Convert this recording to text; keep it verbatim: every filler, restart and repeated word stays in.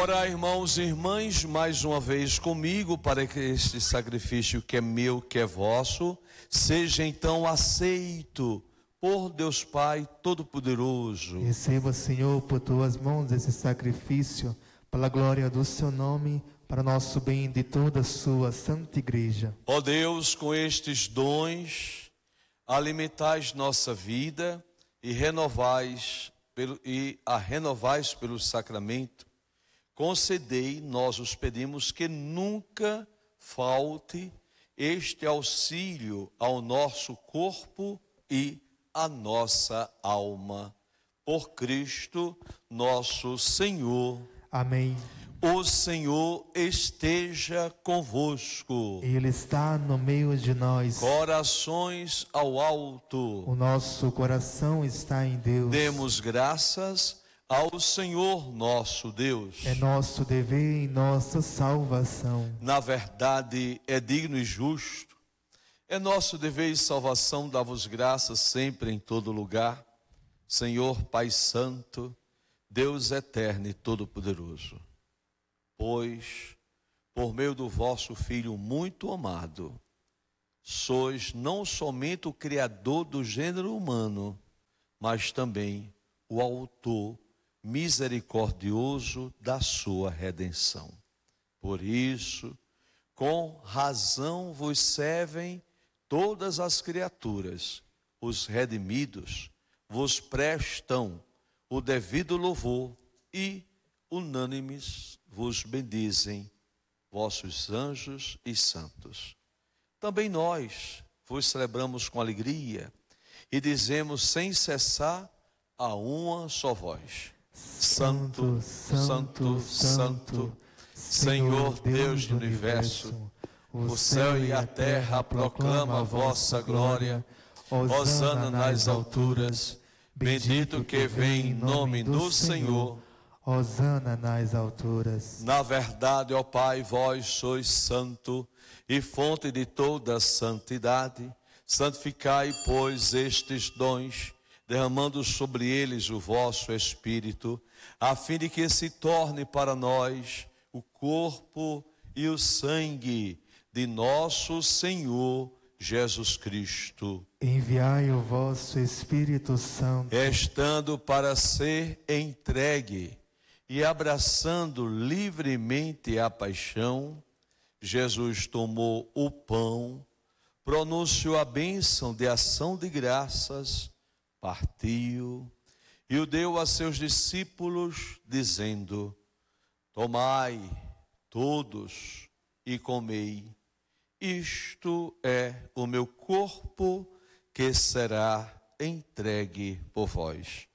Ora, irmãos e irmãs, mais uma vez comigo, para que este sacrifício que é meu, que é vosso, seja então aceito por Deus Pai Todo-Poderoso. Receba, Senhor, por tuas mãos esse sacrifício, para a glória do seu nome, para nosso bem de toda a sua santa igreja. Ó Deus, com estes dons, alimentais nossa vida e renovais pelo, e a renovais pelo sacramento. Concedei, nós os pedimos, que nunca falte este auxílio ao nosso corpo e à nossa alma. Por Cristo nosso Senhor. Amém. O Senhor esteja convosco. Ele está no meio de nós. Corações ao alto. O nosso coração está em Deus. Demos graças ao Senhor nosso Deus. É nosso dever e nossa salvação. Na verdade, é digno e justo. É nosso dever e salvação dar-vos graças sempre em todo lugar. Senhor Pai Santo, Deus eterno e todo-poderoso. Pois, por meio do vosso Filho muito amado, sois não somente o Criador do gênero humano, mas também o autor misericordioso da sua redenção. Por isso, com razão vos servem todas as criaturas, os redimidos vos prestam o devido louvor e, unânimes, vos bendizem vossos anjos e santos. Também nós vos celebramos com alegria e dizemos sem cessar a uma só voz: Santo, Santo, Santo, Senhor Deus do universo, o céu e a terra proclamam a vossa glória. Hosana nas alturas, bendito que vem em nome do Senhor. Hosana nas alturas. Na verdade, ó Pai, vós sois santo e fonte de toda santidade. Santificai, pois, estes dons, derramando sobre eles o vosso Espírito, a fim de que se torne para nós o corpo e o sangue de nosso Senhor Jesus Cristo. Enviai o vosso Espírito Santo, estando para ser entregue e abraçando livremente a paixão, Jesus tomou o pão, pronunciou a bênção de ação de graças, partiu e o deu a seus discípulos, dizendo: tomai todos e comei, isto é o meu corpo que será entregue por vós.